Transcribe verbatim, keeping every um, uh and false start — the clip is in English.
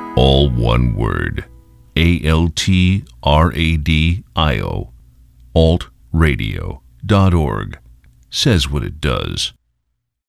All one word. A L T R A D I O. alt radio dot org. Says what it does.